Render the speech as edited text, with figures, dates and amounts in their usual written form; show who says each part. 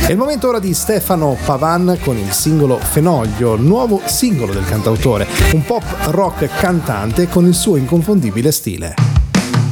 Speaker 1: È il momento ora di Stefano Pavan con il singolo Fenoglio, nuovo singolo del cantautore, un pop rock cantante con il suo inconfondibile stile.